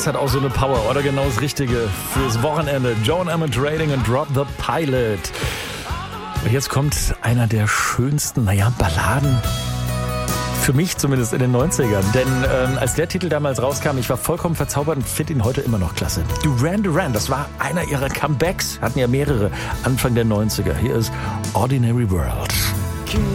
Das hat auch so eine Power, oder genau das Richtige fürs Wochenende. Joan Emmett Trading und Drop the Pilot. Und jetzt kommt einer der schönsten, Balladen. Für mich zumindest in den 90ern. Denn als der Titel damals rauskam, ich war vollkommen verzaubert und finde ihn heute immer noch klasse. Duran Duran, das war einer ihrer Comebacks. Hatten ja mehrere Anfang der 90er. Hier ist Ordinary World.